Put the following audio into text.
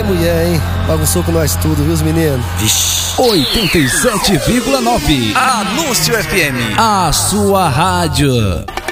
mulher, hein? Bagunçou com nós tudo, viu, os meninos? Vixe. 87,9 Anúncio FM. A sua rádio.